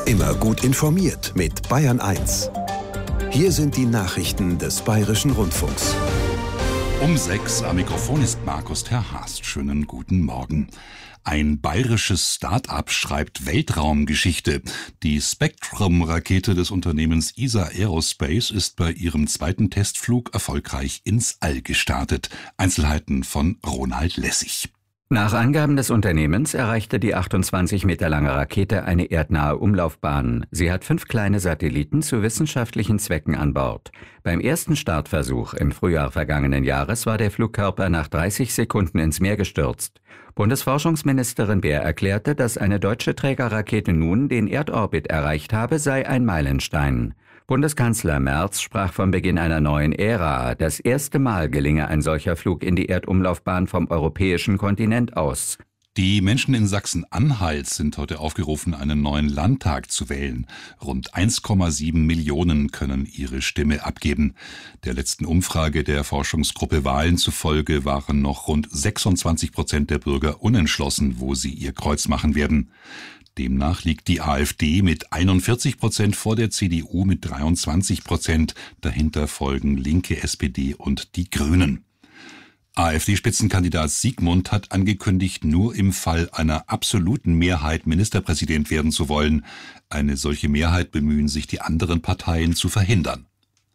Immer gut informiert mit Bayern 1. Hier sind die Nachrichten des Bayerischen Rundfunks. Um 6 am Mikrofon ist Markus Terhast. Schönen guten Morgen. Ein bayerisches Start-up schreibt Weltraumgeschichte. Die Spectrum-Rakete des Unternehmens ESA Aerospace ist bei ihrem zweiten Testflug erfolgreich ins All gestartet. Einzelheiten von Ronald Lessig. Nach Angaben des Unternehmens erreichte die 28 Meter lange Rakete eine erdnahe Umlaufbahn. Sie hat 5 kleine Satelliten zu wissenschaftlichen Zwecken an Bord. Beim ersten Startversuch im Frühjahr vergangenen Jahres war der Flugkörper nach 30 Sekunden ins Meer gestürzt. Bundesforschungsministerin Baer erklärte, dass eine deutsche Trägerrakete nun den Erdorbit erreicht habe, sei ein Meilenstein. Bundeskanzler Merz sprach vom Beginn einer neuen Ära. Das erste Mal gelinge ein solcher Flug in die Erdumlaufbahn vom europäischen Kontinent aus. Die Menschen in Sachsen-Anhalt sind heute aufgerufen, einen neuen Landtag zu wählen. Rund 1,7 Millionen können ihre Stimme abgeben. Der letzten Umfrage der Forschungsgruppe Wahlen zufolge waren noch rund 26% der Bürger unentschlossen, wo sie ihr Kreuz machen werden. Demnach liegt die AfD mit 41% vor der CDU mit 23%. Dahinter folgen Linke, SPD und die Grünen. AfD-Spitzenkandidat Siegmund hat angekündigt, nur im Fall einer absoluten Mehrheit Ministerpräsident werden zu wollen. Eine solche Mehrheit bemühen sich die anderen Parteien zu verhindern.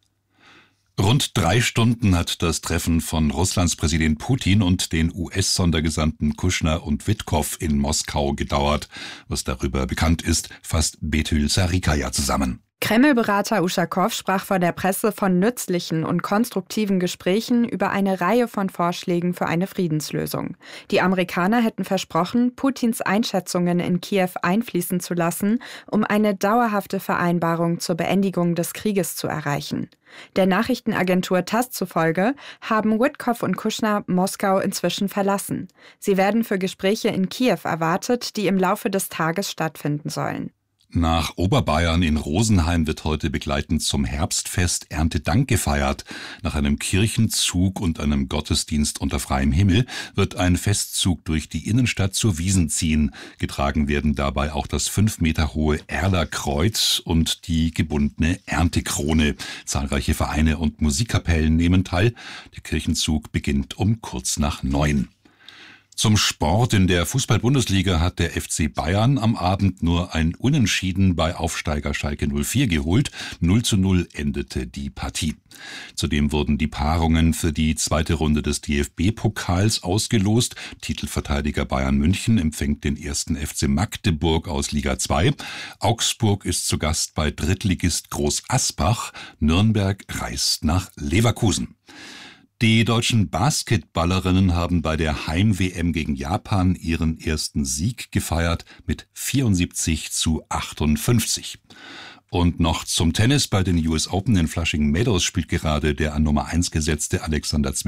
Rund 3 Stunden hat das Treffen von Russlands Präsident Putin und den US-Sondergesandten Kushner und Witkow in Moskau gedauert. Was darüber bekannt ist, fasst Betül Sarikaya zusammen. Kreml-Berater Uschakow sprach vor der Presse von nützlichen und konstruktiven Gesprächen über eine Reihe von Vorschlägen für eine Friedenslösung. Die Amerikaner hätten versprochen, Putins Einschätzungen in Kiew einfließen zu lassen, um eine dauerhafte Vereinbarung zur Beendigung des Krieges zu erreichen. Der Nachrichtenagentur TASS zufolge haben Witkow und Kushner Moskau inzwischen verlassen. Sie werden für Gespräche in Kiew erwartet, die im Laufe des Tages stattfinden sollen. Nach Oberbayern in Rosenheim wird heute begleitend zum Herbstfest Erntedank gefeiert. Nach einem Kirchenzug und einem Gottesdienst unter freiem Himmel wird ein Festzug durch die Innenstadt zur Wiesn ziehen. Getragen werden dabei auch das 5 Meter hohe Erlerkreuz und die gebundene Erntekrone. Zahlreiche Vereine und Musikkapellen nehmen teil. Der Kirchenzug beginnt um kurz nach 9. Zum Sport. In der Fußball-Bundesliga hat der FC Bayern am Abend nur ein Unentschieden bei Aufsteiger Schalke 04 geholt. 0:0 endete die Partie. Zudem wurden die Paarungen für die zweite Runde des DFB-Pokals ausgelost. Titelverteidiger Bayern München empfängt den 1. FC Magdeburg aus Liga 2. Augsburg ist zu Gast bei Drittligist Groß Asbach. Nürnberg reist nach Leverkusen. Die deutschen Basketballerinnen haben bei der Heim-WM gegen Japan ihren ersten Sieg gefeiert mit 74:58. Und noch zum Tennis. Bei den US Open in Flushing Meadows spielt gerade der an Nummer 1 gesetzte Alexander Zverev